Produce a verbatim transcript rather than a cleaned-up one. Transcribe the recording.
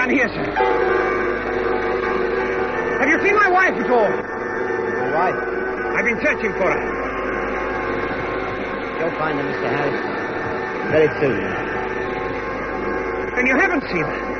here, sir. Have you seen my wife at all? My wife? I've been searching for her. You'll find her, Mister Harris. Very soon. Then you haven't seen her?